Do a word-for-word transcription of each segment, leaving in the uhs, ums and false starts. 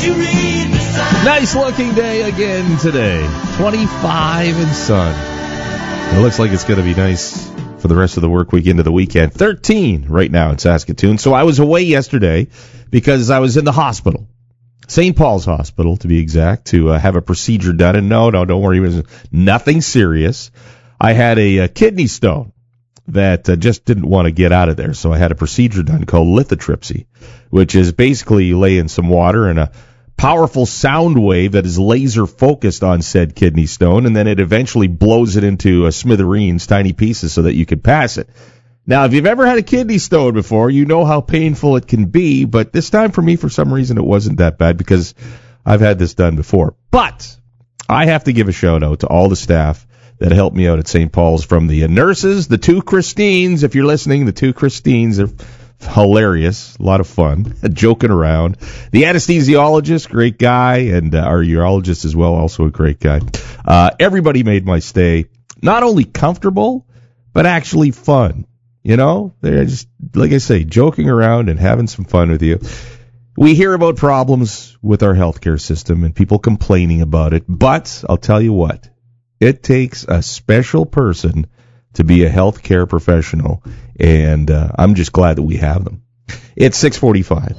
Nice looking day again today. twenty-five and sun. It looks like it's going to be nice for the rest of the work week into the weekend. thirteen right now in Saskatoon. So I was away yesterday because I was in the hospital. Saint Paul's Hospital, to be exact, to uh, have a procedure done. And no, no, don't worry, it was nothing serious. I had a, a kidney stone that uh, just didn't want to get out of there. So I had a procedure done called lithotripsy, which is basically you lay in some water and a powerful sound wave that is laser focused on said kidney stone, and then it eventually blows it into a smithereens, tiny pieces, so that you can pass it. Now, if you've ever had a kidney stone before, you know how painful it can be, but this time for me, for some reason, it wasn't that bad because I've had this done before. But I have to give a shout out to all the staff that helped me out at Saint Paul's, from the nurses, the two Christines, if you're listening, the two Christines are hilarious, a lot of fun, joking around. The anesthesiologist, great guy, and uh, our urologist as well, also a great guy. Uh, everybody made my stay not only comfortable, but actually fun. You know, they're just, like I say, joking around and having some fun with you. We hear about problems with our healthcare system and people complaining about it, but I'll tell you what, it takes a special person to be a healthcare professional, and uh, I'm just glad that we have them. It's six forty-five.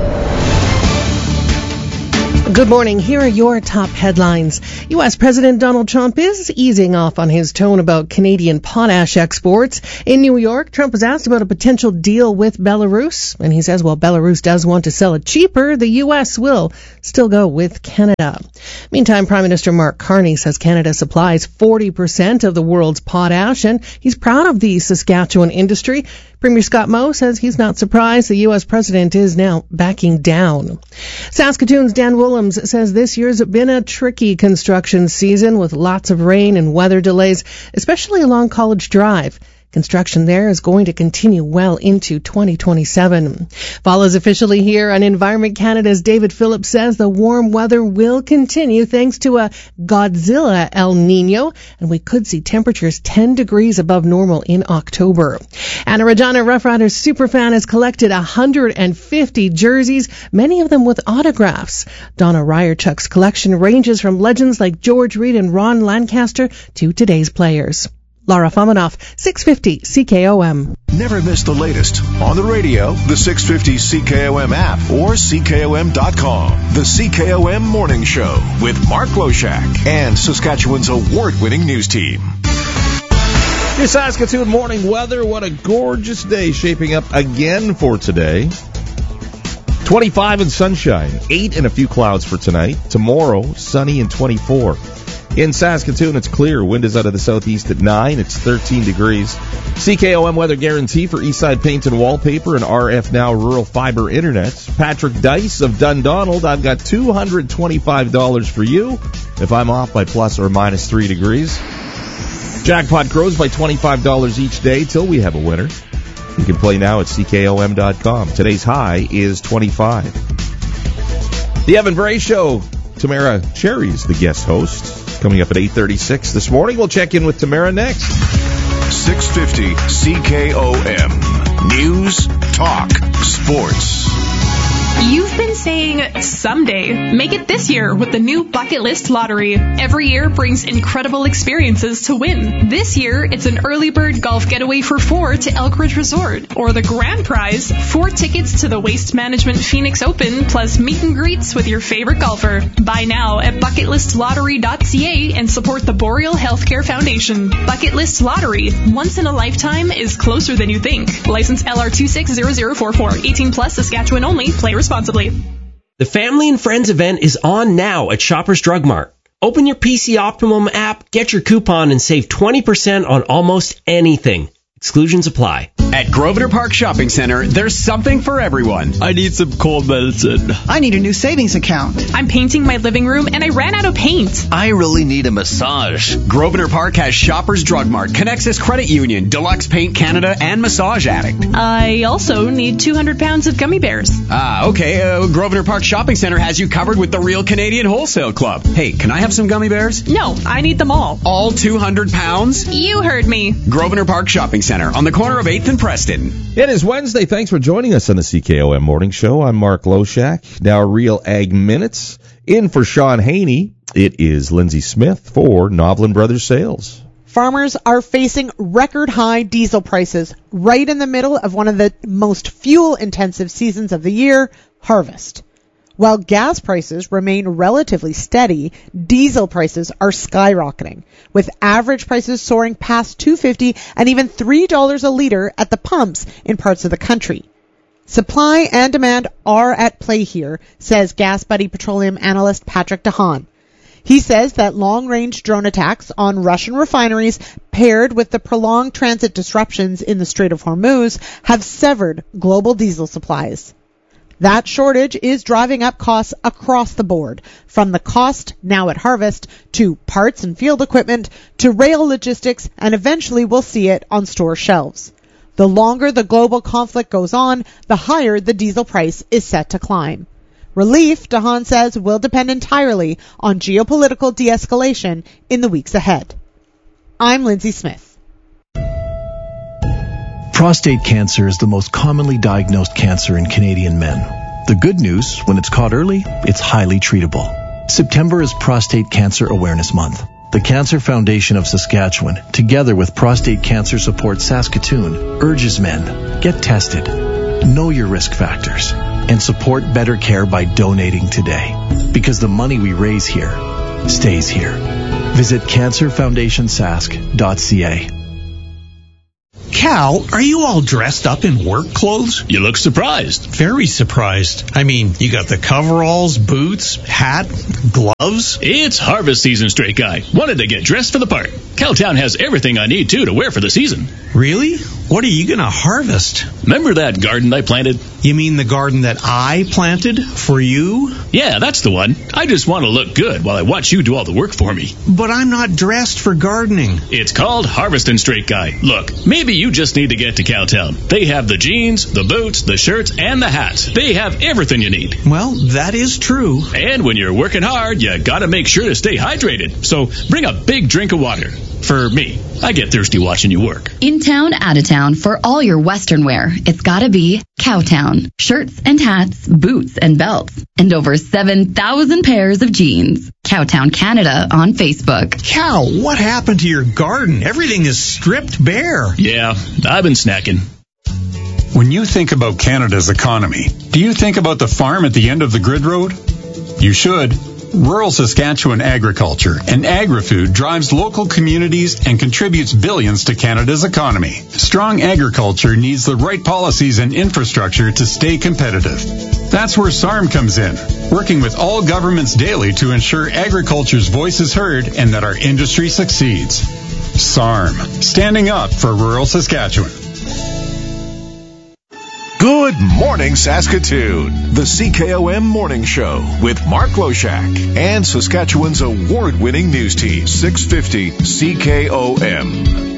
Good morning. Here are your top headlines. U S. President Donald Trump is easing off on his tone about Canadian potash exports. In New York, Trump was asked about a potential deal with Belarus, and he says while Belarus does want to sell it cheaper, the U S will still go with Canada. Meantime, Prime Minister Mark Carney says Canada supplies forty percent of the world's potash, and he's proud of the Saskatchewan industry. Premier Scott Moe says he's not surprised the U S president is now backing down. Saskatoon's Dan Willems says this year's been a tricky construction season with lots of rain and weather delays, especially along College Drive. Construction there is going to continue well into twenty twenty-seven. Fall is officially here, and Environment Canada's David Phillips says the warm weather will continue thanks to a Godzilla El Nino, and we could see temperatures ten degrees above normal in October. And a Regina Rough Riders superfan has collected one hundred fifty jerseys, many of them with autographs. Donna Ryerchuk's collection ranges from legends like George Reed and Ron Lancaster to today's players. Laura Fomanoff, six fifty C K O M. Never miss the latest on the radio, the six fifty C K O M app, or C K O M dot com. The C K O M Morning Show with Mark Loshak and Saskatchewan's award-winning news team. Your Saskatoon morning weather. What a gorgeous day shaping up again for today. twenty-five and sunshine, eight and a few clouds for tonight. Tomorrow, sunny and twenty-four. In Saskatoon, it's clear. Wind is out of the southeast at nine. It's thirteen degrees. C K O M weather guarantee for Eastside Paint and Wallpaper and R F Now Rural Fiber Internet. Patrick Dice of Dundonald, I've got two hundred twenty-five dollars for you if I'm off by plus or minus three degrees. Jackpot grows by twenty-five dollars each day till we have a winner. You can play now at C K O M dot com. Today's high is twenty-five. The Evan Bray Show. Tamara Cherry's the guest host. Coming up at eight thirty-six this morning. We'll check in with Tamara next. six fifty C K O M. News, talk, sports. You've been saying someday. Make it this year with the new Bucket List Lottery. Every year brings incredible experiences to win. This year, it's an early bird golf getaway for four to Elk Ridge Resort. Or the grand prize, four tickets to the Waste Management Phoenix Open, plus meet and greets with your favorite golfer. Buy now at bucket list lottery dot c a and support the Boreal Healthcare Foundation. Bucket List Lottery. Once in a lifetime is closer than you think. License L R two six zero zero four four. eighteen plus, Saskatchewan only. Play responsibly. The Family and Friends event is on now at Shoppers Drug Mart. Open your P C Optimum app, get your coupon, and save twenty percent on almost anything. Exclusions apply. At Grosvenor Park Shopping Center, there's something for everyone. I need some cold medicine. I need a new savings account. I'm painting my living room and I ran out of paint. I really need a massage. Grosvenor Park has Shoppers Drug Mart, Connexus Credit Union, Deluxe Paint Canada, and Massage Addict. I also need two hundred pounds of gummy bears. Ah, okay. Uh, Grosvenor Park Shopping Center has you covered with the Real Canadian Wholesale Club. Hey, can I have some gummy bears? No, I need them all. All two hundred pounds? You heard me. Grosvenor Park Shopping Center. Center on the corner of eighth and Preston. It is Wednesday. Thanks for joining us on the C K O M Morning Show. I'm Mark Loshak. Now, Real Ag Minutes. In for Sean Haney, it is Lindsay Smith for Novlin Brothers Sales. Farmers are facing record-high diesel prices right in the middle of one of the most fuel-intensive seasons of the year, harvest. While gas prices remain relatively steady, diesel prices are skyrocketing, with average prices soaring past two dollars and fifty cents and even three dollars a liter at the pumps in parts of the country. Supply and demand are at play here, says Gas Buddy petroleum analyst Patrick DeHaan. He says that long-range drone attacks on Russian refineries paired with the prolonged transit disruptions in the Strait of Hormuz have severed global diesel supplies. That shortage is driving up costs across the board, from the cost now at harvest to parts and field equipment to rail logistics, and eventually we'll see it on store shelves. The longer the global conflict goes on, the higher the diesel price is set to climb. Relief, DeHaan says, will depend entirely on geopolitical de-escalation in the weeks ahead. I'm Lindsay Smith. Prostate cancer is the most commonly diagnosed cancer in Canadian men. The good news, when it's caught early, it's highly treatable. September is Prostate Cancer Awareness Month. The Cancer Foundation of Saskatchewan, together with Prostate Cancer Support Saskatoon, urges men, get tested, know your risk factors, and support better care by donating today. Because the money we raise here stays here. Visit cancer foundation sask dot c a. Cal, are you all dressed up in work clothes? You look surprised. Very surprised. I mean, you got the coveralls, boots, hat, gloves. It's harvest season, straight guy. Wanted to get dressed for the part. Cowtown has everything I need, too, to wear for the season. Really? What are you going to harvest? Remember that garden I planted? You mean the garden that I planted for you? Yeah, that's the one. I just want to look good while I watch you do all the work for me. But I'm not dressed for gardening. It's called Harvestin' Straight Guy. Look, maybe you just need to get to Cowtown. They have the jeans, the boots, the shirts, and the hats. They have everything you need. Well, that is true. And when you're working hard, you gotta make sure to stay hydrated. So bring a big drink of water. For me, I get thirsty watching you work. In town, out of town, for all your Western wear, it's gotta be Cowtown. Shirts and hats, boots and belts, and over seven thousand pairs of jeans. Cowtown Canada on Facebook. Cal, what happened to your garden? Everything is stripped bare. Yeah, I've been snacking. When you think about Canada's economy, do you think about the farm at the end of the grid road? You should. Rural Saskatchewan agriculture and agri-food drives local communities and contributes billions to Canada's economy. Strong agriculture needs the right policies and infrastructure to stay competitive. That's where S A R M comes in, working with all governments daily to ensure agriculture's voice is heard and that our industry succeeds. S A R M, standing up for rural Saskatchewan. Good morning, Saskatoon. The C K O M Morning Show with Mark Loshak and Saskatchewan's award-winning news team, six fifty C K O M.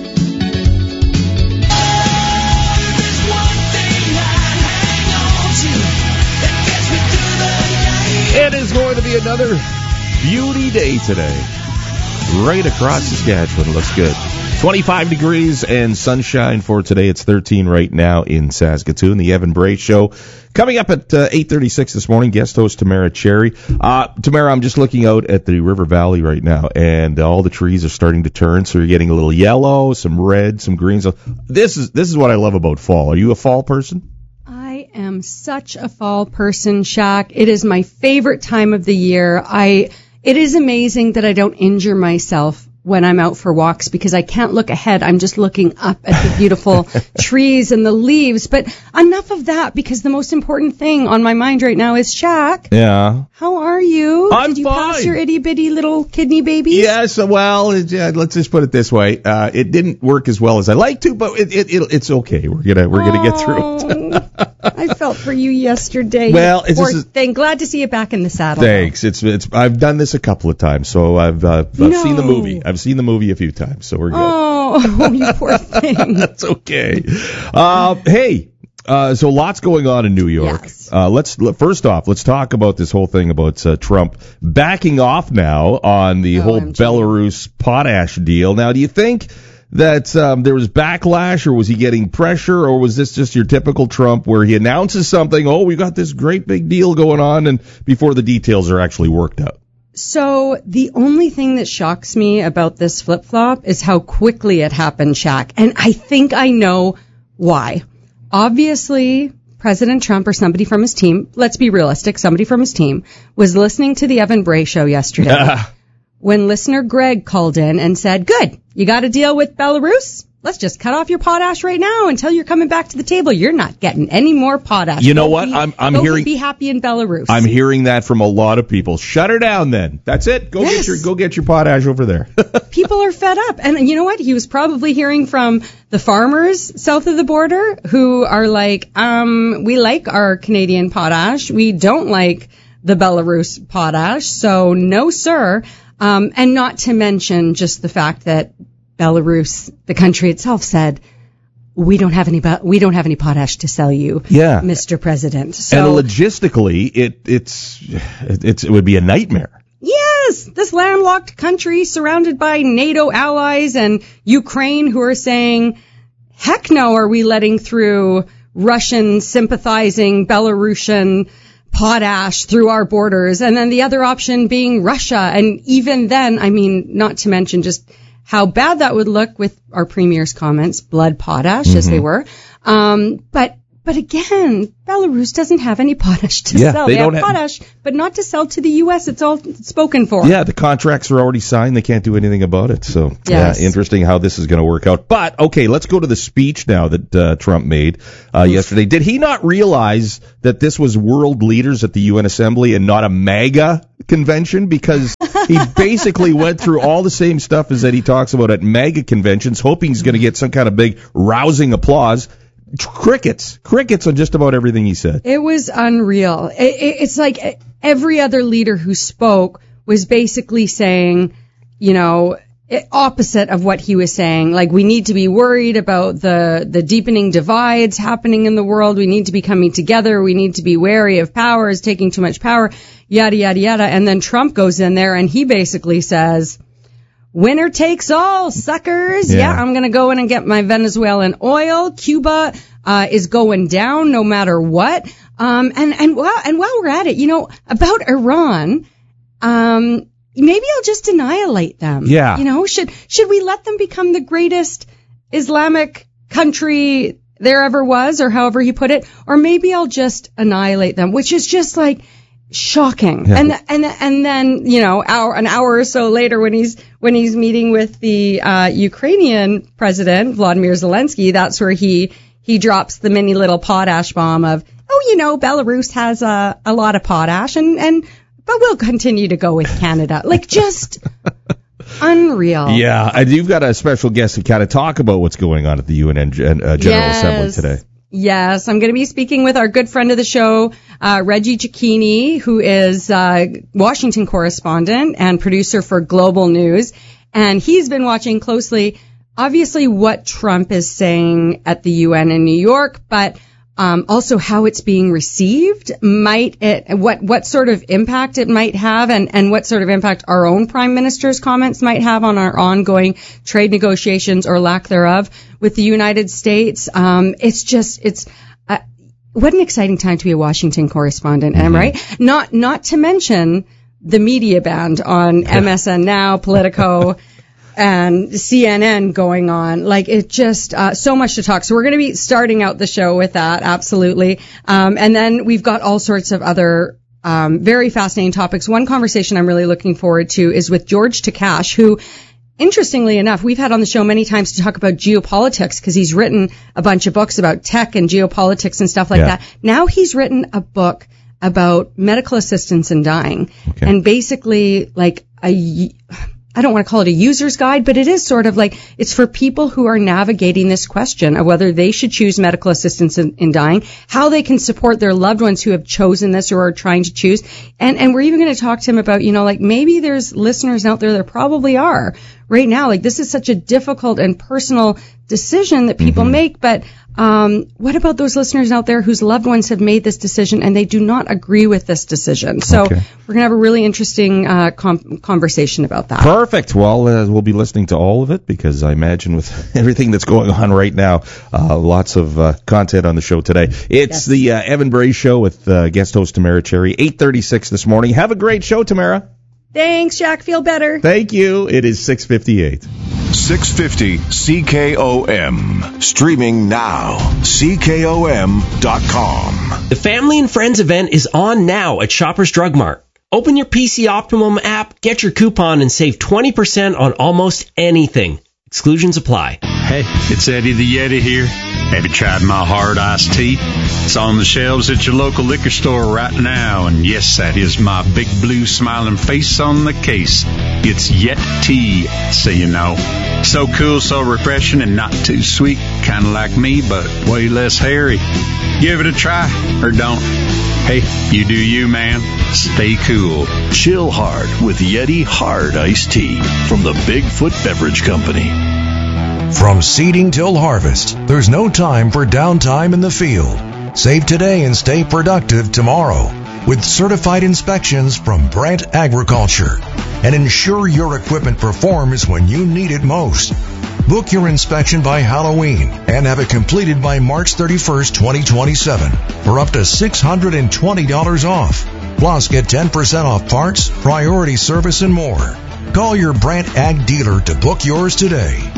It is going to be another beauty day today. Right across Saskatchewan. Looks good. twenty-five degrees and sunshine for today. It's thirteen right now in Saskatoon. The Evan Bray Show coming up at uh, eight thirty-six this morning. Guest host Tamara Cherry. Uh, Tamara, I'm just looking out at the River Valley right now, and all the trees are starting to turn. So you're getting a little yellow, some red, some greens. This is this is what I love about fall. Are you a fall person? I am such a fall person, Shaq. It is my favorite time of the year. I. It is amazing that I don't injure myself when I'm out for walks because I can't look ahead. I'm just looking up at the beautiful trees and the leaves. But enough of that, because the most important thing on my mind right now is Shaq. Yeah. How are you? I'm Did you fine. pass your itty bitty little kidney babies? Yes. Well, it, uh, let's just put it this way: uh, it didn't work as well as I like to, but it, it, it it's okay. We're gonna we're gonna get through it. I felt for you yesterday. Well, it's Poor just, thing. Glad to see you back in the saddle. Thanks. It's it's. I've done this a couple of times, so I've uh, I've No. seen the movie. I've seen the movie a few times, so we're good. Oh, you poor thing. That's okay. Uh, hey, uh, so lots going on in New York. Yes. Uh, let's let, first off, let's talk about this whole thing about uh, Trump backing off now on the O M G. whole Belarus potash deal. Now, do you think that um, there was backlash, or was he getting pressure, or was this just your typical Trump where he announces something, oh, we got this great big deal going on, and before the details are actually worked out? So the only thing that shocks me about this flip-flop is how quickly it happened, Shaq. And I think I know why. Obviously, President Trump or somebody from his team, let's be realistic, somebody from his team, was listening to the Evan Bray show yesterday. When listener Greg called in and said, good, you got to deal with Belarus? Let's just cut off your potash right now until you're coming back to the table. You're not getting any more potash. You know go what? Be, I'm, I'm go hearing. Be happy in Belarus. I'm hearing that from a lot of people. Shut her down, then. That's it. Go yes. get your go get your potash over there. People are fed up, and you know what? He was probably hearing from the farmers south of the border who are like, um, we like our Canadian potash. We don't like the Belarus potash. So no, sir. Um, and not to mention just the fact that Belarus, the country itself, said, we don't have any, we don't have any potash to sell you, yeah. Mister President. So, and logistically, it, it's, it's, it would be a nightmare. Yes, this landlocked country surrounded by NATO allies and Ukraine who are saying, heck no, are we letting through Russian sympathizing Belarusian potash through our borders, and then the other option being Russia. And even then, I mean, not to mention just how bad that would look with our premier's comments, blood potash, mm-hmm. as they were. Um, but, but again, Belarus doesn't have any potash to yeah, sell. They, they don't have have potash, but not to sell to the U S. It's all spoken for. Yeah, the contracts are already signed. They can't do anything about it. So, yes. yeah, interesting how this is going to work out. But, okay, let's go to the speech now that uh, Trump made uh, yesterday. Did he not realize that this was world leaders at the U N Assembly and not a MAGA convention? Because he basically went through all the same stuff as that he talks about at MAGA conventions, hoping he's going to get some kind of big rousing applause. Crickets, crickets on just about everything he said. It was unreal. It, it, it's like every other leader who spoke was basically saying, you know, opposite of what he was saying. Like, we need to be worried about the, the deepening divides happening in the world. We need to be coming together. We need to be wary of powers taking too much power, yada, yada, yada. And then Trump goes in there and he basically says, winner takes all, suckers. Yeah, yeah I'm going to go in and get my Venezuelan oil. Cuba uh, is going down no matter what. Um, and, and, while, and while we're at it, you know, about Iran, um, maybe I'll just annihilate them. Yeah. You know, should, should we let them become the greatest Islamic country there ever was, or however he put it? Or maybe I'll just annihilate them, which is just like, shocking. Yeah. And, and, and then, you know, hour, an hour or so later when he's, when he's meeting with the, uh, Ukrainian president, Vladimir Zelensky, that's where he, he drops the mini little potash bomb of, oh, you know, Belarus has a, a lot of potash and, and, but we'll continue to go with Canada. Like, just unreal. Yeah. And you've got a special guest to kind of talk about what's going on at the U N uh, General yes. Assembly today. Yes, I'm going to be speaking with our good friend of the show, uh, Reggie Cecchini, who is uh Washington correspondent and producer for Global News. And he's been watching closely, obviously, what Trump is saying at the U N in New York, but um also how it's being received. Might it, what what sort of impact it might have, and, and what sort of impact our own Prime Minister's comments might have on our ongoing trade negotiations or lack thereof with the United States. Um, it's just, it's, uh, what an exciting time to be a Washington correspondent, am I right? Not, not to mention the media band on M S N Now, Politico, and C N N going on. Like, it just, uh, so much to talk. So we're going to be starting out the show with that, absolutely. Um, and then we've got all sorts of other, um, very fascinating topics. One conversation I'm really looking forward to is with George Takash, who, interestingly enough, we've had on the show many times to talk about geopolitics because he's written a bunch of books about tech and geopolitics and stuff like yeah. that. Now he's written a book about medical assistance in dying, okay. and basically like a, I don't want to call it a user's guide, but it is sort of like, it's for people who are navigating this question of whether they should choose medical assistance in, in dying, how they can support their loved ones who have chosen this or are trying to choose. And, and we're even going to talk to him about, you know, like maybe there's listeners out there, there probably are right now. Like this is such a difficult and personal decision that people mm-hmm. make, but um, what about those listeners out there whose loved ones have made this decision and they do not agree with this decision? So okay. we're going to have a really interesting uh, com- conversation about that. Perfect. Well, uh, we'll be listening to all of it because I imagine with everything that's going on right now, uh, lots of uh, content on the show today. It's yes. the uh, Evan Bray Show with uh, guest host Tamara Cherry, eight thirty-six this morning. Have a great show, Tamara. Thanks, Jack. Feel better. Thank you. It is six fifty-eight. six fifty C K O M. Streaming now. C K O M dot com. The Family and Friends event is on now at Shoppers Drug Mart. Open your P C Optimum app, get your coupon, and save twenty percent on almost anything. Exclusions apply. Hey, it's Eddie the Yeti here. Have you tried my hard iced tea? It's on the shelves at your local liquor store right now. And yes, that is my big blue smiling face on the case. It's Yeti, so you know. So cool, so refreshing, and not too sweet. Kind of like me, but way less hairy. Give it a try, or don't. Hey, you do you, man. Stay cool. Chill hard with Yeti Hard Iced Tea from the Bigfoot Beverage Company. From seeding till harvest, there's no time for downtime in the field. Save today and stay productive tomorrow with certified inspections from Brandt Agriculture. And ensure your equipment performs when you need it most. Book your inspection by Halloween and have it completed by March thirty-first, twenty twenty-seven for up to six hundred twenty dollars off. Plus, get ten percent off parts, priority service, and more. Call your Brandt Ag dealer to book yours today.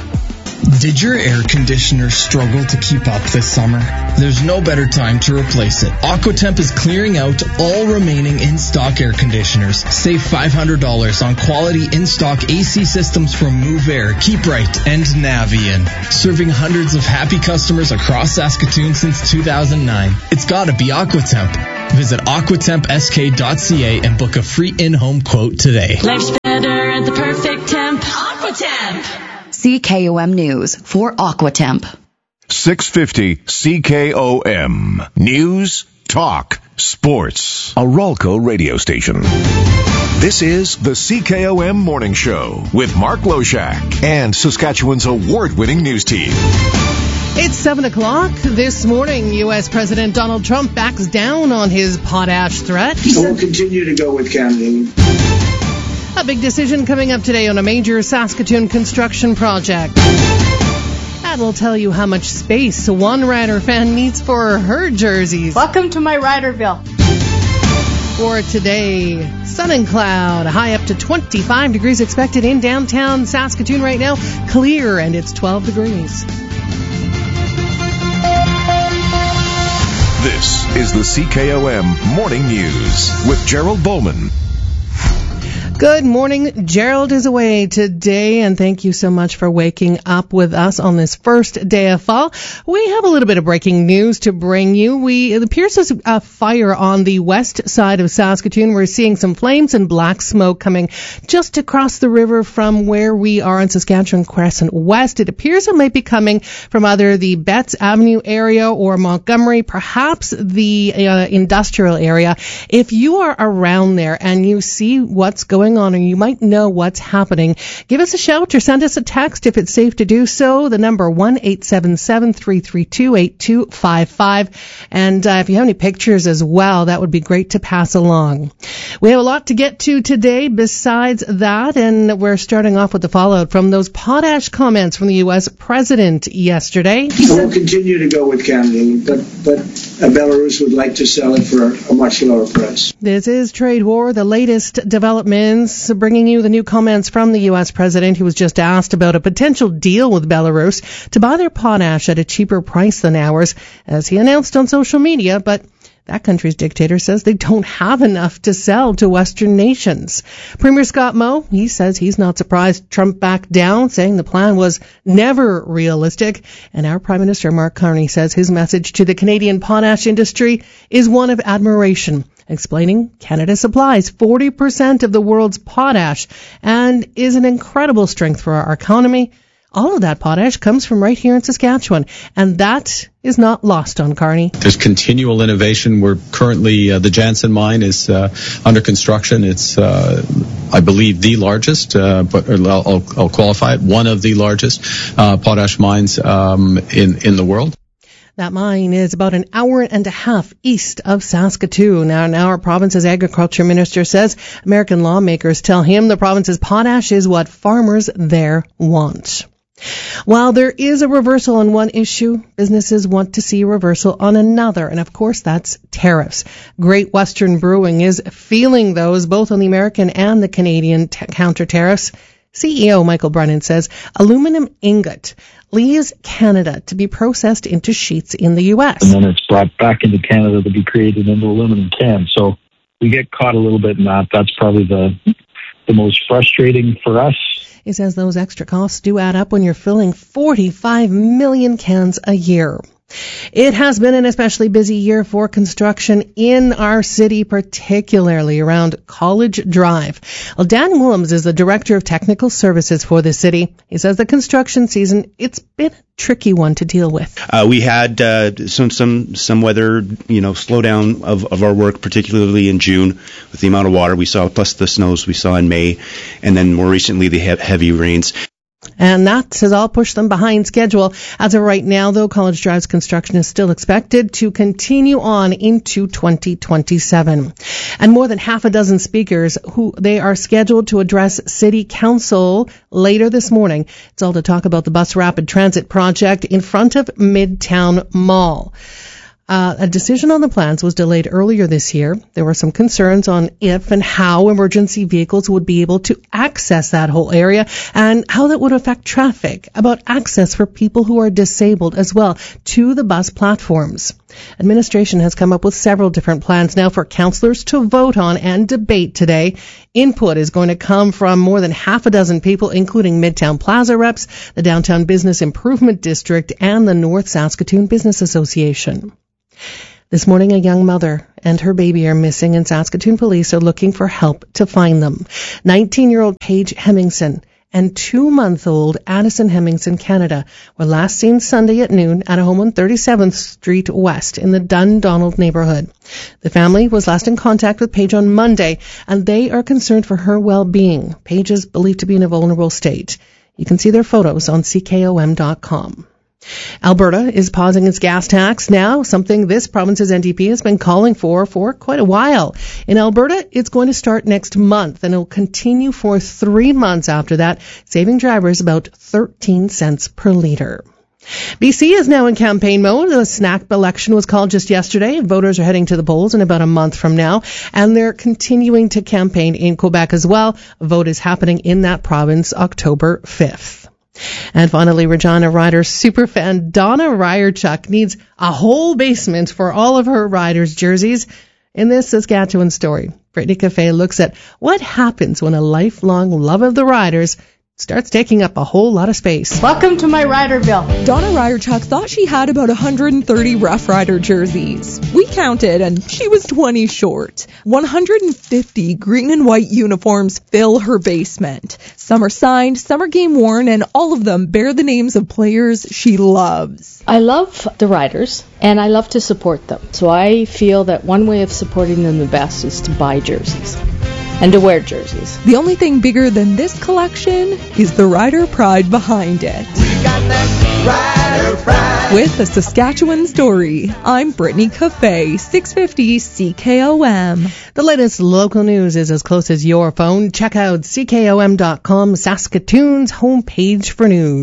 Did your air conditioner struggle to keep up this summer? There's no better time to replace it. Aquatemp is clearing out all remaining in-stock air conditioners. Save five hundred dollars on quality in-stock A C systems from Move Air, Keep Right, and Navian. Serving hundreds of happy customers across Saskatoon since two thousand nine. It's gotta be Aquatemp. Visit aquatemp s k dot c a and book a free in-home quote today. Life's better at the perfect temp. Aquatemp. C K O M News for Aquatemp. six fifty C K O M. News, talk, sports. A Ralco radio station. This is the C K O M Morning Show with Mark Loshak and Saskatchewan's award-winning news team. It's seven o'clock this morning. U S. President Donald Trump backs down on his potash threat. We'll continue to go with Canada. A big decision coming up today on a major Saskatoon construction project. And we'll tell you how much space one Rider fan needs for her jerseys. Welcome to my Riderville. For today, sun and cloud, a high up to twenty-five degrees expected in downtown Saskatoon right now. Clear, and it's twelve degrees. This is the C K O M Morning News with Gerald Bowman. Good morning. Gerald is away today, and thank you so much for waking up with us on this first day of fall. We have a little bit of breaking news to bring you. We, it appears there's a fire on the west side of Saskatoon. We're seeing some flames and black smoke coming just across the river from where we are in Saskatchewan Crescent West. It appears it might be coming from either the Betts Avenue area or Montgomery, perhaps the uh, industrial area. If you are around there and you see what's going on, and you might know what's happening, give us a shout or send us a text if it's safe to do so. The number one eight seven seven, three three two, eight two five five. And uh, if you have any pictures as well, that would be great to pass along. We have a lot to get to today besides that, and we're starting off with the fallout from those potash comments from the U S president yesterday. We'll continue to go with Canada, but, but uh, Belarus would like to sell it for a much lower price. This is Trade War, the latest developments, bringing you the new comments from the U S president, who was just asked about a potential deal with Belarus to buy their potash at a cheaper price than ours, as he announced on social media, but that country's dictator says they don't have enough to sell to Western nations. Premier Scott Moe, he says he's not surprised Trump backed down, saying the plan was never realistic. And our Prime Minister, Mark Carney, says his message to the Canadian potash industry is one of admiration, explaining Canada supplies forty percent of the world's potash and is an incredible strength for our economy, All of that potash comes from right here in Saskatchewan, and that is not lost on Kearney. There's continual innovation. We're currently, uh, the Jansen mine is uh, under construction. It's, uh, I believe, the largest, uh, but I'll, I'll qualify it, one of the largest uh, potash mines um, in, in the world. That mine is about an hour and a half east of Saskatoon. Now, now our province's agriculture minister says American lawmakers tell him the province's potash is what farmers there want. While there is a reversal on one issue, businesses want to see a reversal on another, and of course that's tariffs. Great Western Brewing is feeling those, both on the American and the Canadian t- counter tariffs. C E O Michael Brennan says aluminum ingot leaves Canada to be processed into sheets in the U S. And then it's brought back into Canada to be created into aluminum cans. So we get caught a little bit in that. That's probably the the most frustrating for us. He says those extra costs do add up when you're filling forty-five million cans a year. It has been an especially busy year for construction in our city, particularly around College Drive. Well, Dan Willems is the Director of Technical Services for the city. He says the construction season, it's been a tricky one to deal with. Uh, we had uh, some some some weather, you know, slowdown of, of our work, particularly in June with the amount of water we saw, plus the snows we saw in May, and then more recently the he- heavy rains. And that has all pushed them behind schedule. As of right now, though, College Drive's construction is still expected to continue on into twenty twenty-seven. And more than half a dozen speakers who they are scheduled to address City Council later this morning. It's all to talk about the bus rapid transit project in front of Midtown Mall. Uh, a decision on the plans was delayed earlier this year. There were some concerns on if and how emergency vehicles would be able to access that whole area and how that would affect traffic, about access for people who are disabled as well to the bus platforms. Administration has come up with several different plans now for councillors to vote on and debate today. Input is going to come from more than half a dozen people, including Midtown Plaza reps, the Downtown Business Improvement District, and the North Saskatoon Business Association. This morning, a young mother and her baby are missing, and Saskatoon police are looking for help to find them. nineteen-year-old Paige Hemmingson and two-month-old Addison Hemmingson Canada were last seen Sunday at noon at a home on thirty-seventh Street West in the Dundonald neighborhood. The family was last in contact with Paige on Monday, and they are concerned for her well-being. Paige is believed to be in a vulnerable state. You can see their photos on C K O M dot com. Alberta is pausing its gas tax now, something this province's N D P has been calling for for quite a while. In Alberta, it's going to start next month, and it will continue for three months after that, saving drivers about thirteen cents per litre. B C is now in campaign mode. The S N A P election was called just yesterday. Voters are heading to the polls in about a month from now, and they're continuing to campaign in Quebec as well. A vote is happening in that province October fifth. And finally, Regina Riders superfan Donna Ryerchuk needs a whole basement for all of her Riders jerseys. In this Saskatchewan story, Brittany Cafe looks at what happens when a lifelong love of the Riders starts taking up a whole lot of space. Welcome to my Riderville. Donna Ryerchuk thought she had about one hundred thirty Rough Rider jerseys. We counted, and she was twenty short. one hundred fifty green and white uniforms fill her basement. Some are signed, some are game worn, and all of them bear the names of players she loves. I love the Riders, and I love to support them. So I feel that one way of supporting them the best is to buy jerseys. And to wear jerseys. The only thing bigger than this collection is the Rider pride behind it. We got that Rider pride. With a Saskatchewan story, I'm Brittany Cafe, six fifty C K O M. The latest local news is as close as your phone. Check out C K O M dot com, Saskatoon's homepage for news.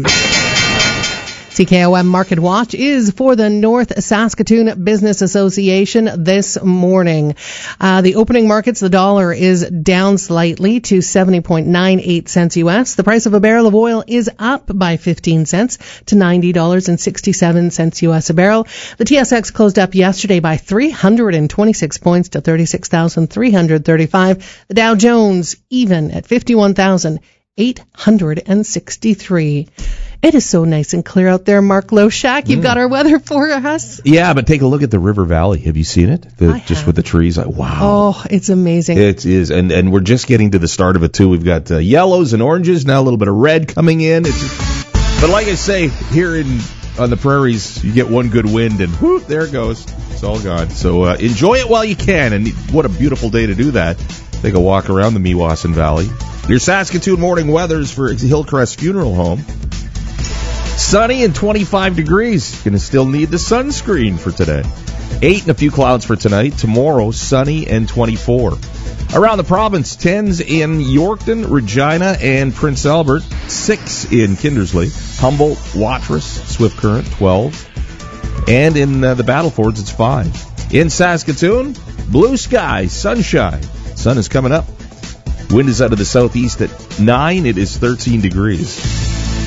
C K O M Market Watch is for the North Saskatoon Business Association this morning. Uh, the opening markets, the dollar is down slightly to seventy point nine eight cents U S. The price of a barrel of oil is up by fifteen cents to ninety dollars and sixty-seven cents U S a barrel. The T S X closed up yesterday by three hundred twenty-six points to thirty-six thousand three hundred thirty-five. The Dow Jones even at fifty-one thousand eight hundred sixty-three. It is so nice and clear out there, Mark Loshak. You've mm. got our weather for us. Yeah, but take a look at the River Valley. Have you seen it? The, I just have. With the trees. Like, wow. Oh, it's amazing. It is. And and we're just getting to the start of it, too. We've got uh, yellows and oranges, now a little bit of red coming in. It's just But like I say, here in on the prairies, you get one good wind and whoop, there it goes. It's all gone. So uh, enjoy it while you can. And what a beautiful day to do that. Take a walk around the Meewasin Valley. Your Saskatoon morning weathers for Hillcrest Funeral Home. Sunny and twenty-five degrees. Going to still need the sunscreen for today. Eight and a few clouds for tonight. Tomorrow, sunny and twenty-four. Around the province, tens in Yorkton, Regina, and Prince Albert. Six in Kindersley. Humboldt, Watrous, Swift Current, twelve. And in uh, the Battlefords, it's five. In Saskatoon, blue sky, sunshine. Sun is coming up. Wind is out of the southeast at nine. It is thirteen degrees.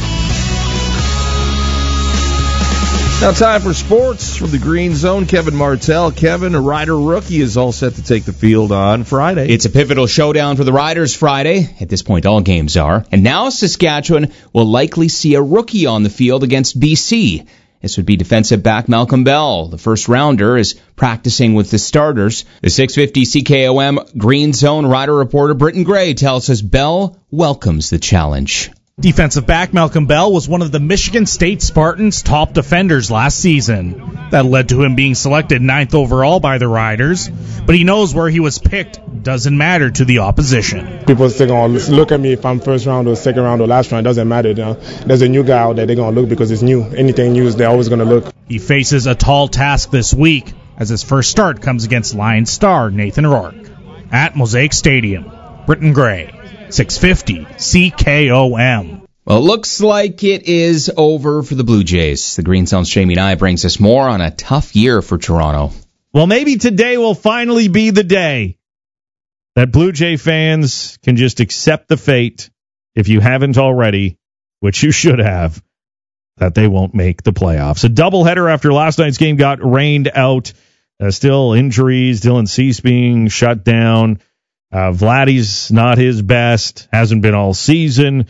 Now time for sports from the Green Zone. Kevin Martell. Kevin, a Rider rookie, is all set to take the field on Friday. It's a pivotal showdown for the Riders Friday. At this point, all games are. And now Saskatchewan will likely see a rookie on the field against B C. This would be defensive back Malcolm Bell. The first rounder is practicing with the starters. The six fifty C K O M Green Zone Rider reporter Britton Gray tells us Bell welcomes the challenge. Defensive back Malcolm Bell was one of the Michigan State Spartans' top defenders last season. That led to him being selected ninth overall by the Riders, but he knows where he was picked doesn't matter to the opposition. People still going to look at me if I'm first round or second round or last round. It doesn't matter. You know? There's a new guy out there. They're going to look because it's new. Anything new, they're always going to look. He faces a tall task this week as his first start comes against Lions star Nathan Rourke. At Mosaic Stadium, Britton Gray. six fifty C K O M. Well, it looks like it is over for the Blue Jays. The Green Zone's Jamie Nye brings us more on a tough year for Toronto. Well, maybe today will finally be the day that Blue Jay fans can just accept the fate, if you haven't already, which you should have, that they won't make the playoffs. A doubleheader after last night's game got rained out. Uh, still injuries, Dylan Cease being shut down. Uh, Vladdy's not his best, hasn't been all season.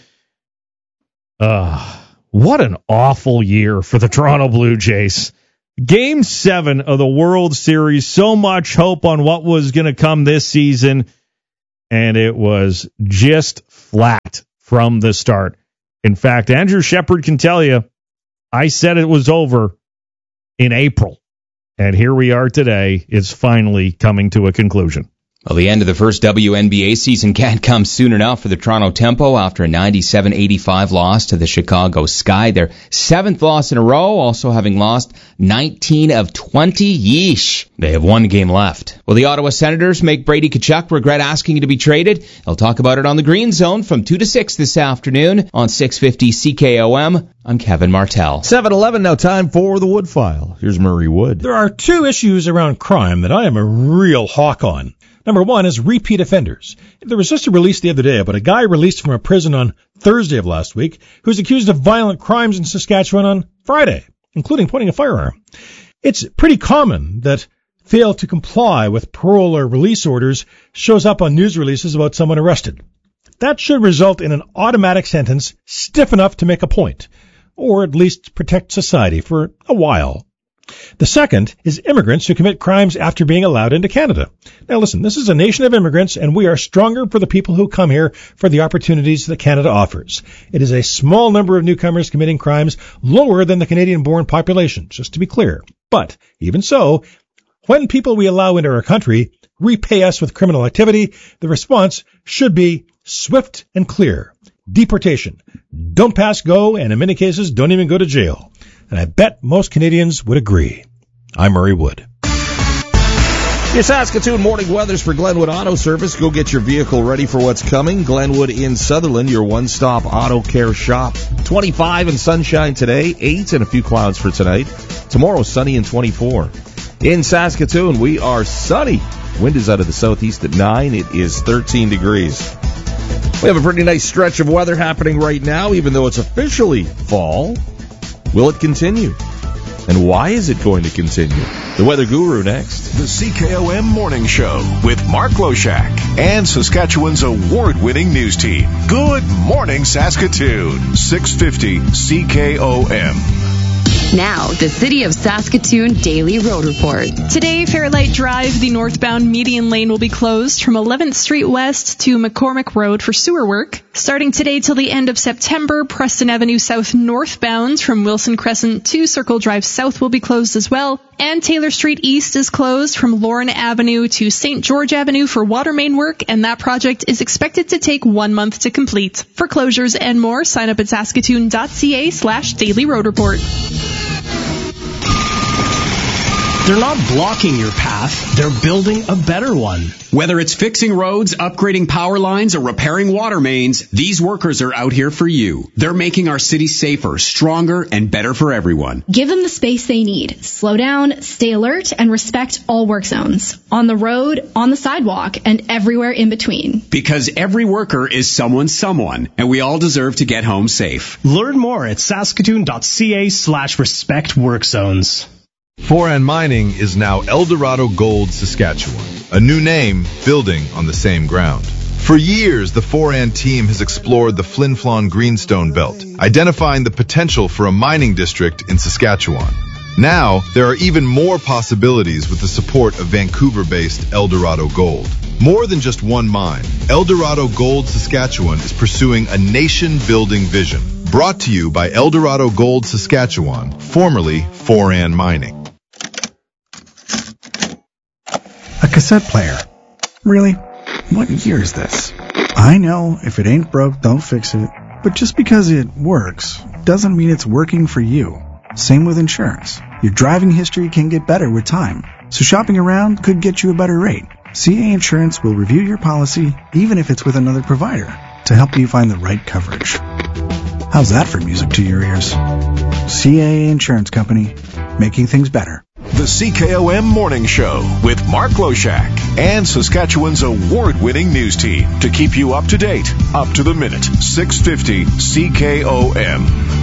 Uh, what an awful year for the Toronto Blue Jays. Game seven of the World Series, so much hope on what was going to come this season, and it was just flat from the start. In fact, Andrew Shepard can tell you, I said it was over in April, and here we are today. It's finally coming to a conclusion. Well, the end of the first W N B A season can't come soon enough for the Toronto Tempo after a ninety-seven eighty-five loss to the Chicago Sky. Their seventh loss in a row, also having lost nineteen of twenty. Yeesh. They have one game left. Will the Ottawa Senators make Brady Tkachuk regret asking to be traded? I'll talk about it on the Green Zone from two to six this afternoon on six fifty C K O M. I'm Kevin Martell. seven eleven, now time for the Wood File. Here's Murray Wood. There are two issues around crime that I am a real hawk on. Number one is repeat offenders. There was just a release the other day about a guy released from a prison on Thursday of last week who's accused of violent crimes in Saskatchewan on Friday, including pointing a firearm. It's pretty common that fail to comply with parole or release orders shows up on news releases about someone arrested. That should result in an automatic sentence stiff enough to make a point, or at least protect society for a while. The second is immigrants who commit crimes after being allowed into Canada. Now listen, this is a nation of immigrants, and we are stronger for the people who come here for the opportunities that Canada offers. It is a small number of newcomers committing crimes, lower than the Canadian-born population, just to be clear. But even so, when people we allow into our country repay us with criminal activity, the response should be swift and clear. Deportation. Don't pass go, and in many cases, don't even go to jail. And I bet most Canadians would agree. I'm Murray Wood. Your Saskatoon morning weathers for Glenwood Auto Service. Go get your vehicle ready for what's coming. Glenwood in Sutherland, your one-stop auto care shop. twenty-five and sunshine today, eight and a few clouds for tonight. Tomorrow, sunny and twenty-four. In Saskatoon, we are sunny. Wind is out of the southeast at nine. It is thirteen degrees. We have a pretty nice stretch of weather happening right now, even though it's officially fall. Will it continue? And why is it going to continue? The Weather Guru next. The C K O M Morning Show with Mark Loshak and Saskatchewan's award-winning news team. Good morning, Saskatoon. six fifty C K O M. Now, the City of Saskatoon Daily Road Report. Today, Fairlight Drive, the northbound median lane will be closed from eleventh Street West to McCormick Road for sewer work. Starting today till the end of September, Preston Avenue South northbound from Wilson Crescent to Circle Drive South will be closed as well. And Taylor Street East is closed from Lorne Avenue to Saint George Avenue for water main work, and that project is expected to take one month to complete. For closures and more, sign up at saskatoon.ca slash daily road report. They're not blocking your path, they're building a better one. Whether it's fixing roads, upgrading power lines, or repairing water mains, these workers are out here for you. They're making our city safer, stronger, and better for everyone. Give them the space they need. Slow down, stay alert, and respect all work zones. On the road, on the sidewalk, and everywhere in between. Because every worker is someone's someone, and we all deserve to get home safe. Learn more at saskatoon.ca slash respect work zones. Foran Mining is now Eldorado Gold Saskatchewan, a new name building on the same ground. For years, the Foran team has explored the Flin Flon Greenstone Belt, identifying the potential for a mining district in Saskatchewan. Now, there are even more possibilities with the support of Vancouver-based Eldorado Gold. More than just one mine, Eldorado Gold Saskatchewan is pursuing a nation-building vision. Brought to you by Eldorado Gold Saskatchewan, formerly Foran Mining. A cassette player. Really? What year is this? I know, if it ain't broke, don't fix it. But just because it works doesn't mean it's working for you. Same with insurance. Your driving history can get better with time. So shopping around could get you a better rate. C A Insurance will review your policy, even if it's with another provider, to help you find the right coverage. How's that for music to your ears? C A A Insurance Company, making things better. The C K O M Morning Show with Mark Loshak and Saskatchewan's award-winning news team to keep you up to date, up to the minute. six fifty C K O M.